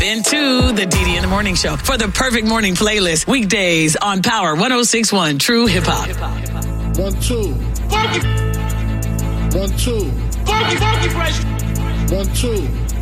Into the DD in the Morning Show for the perfect morning playlist. Weekdays on Power 106.1 True Hip Hop. 1, 2. Funky. 1, 2. Funky fresh. 1, 2.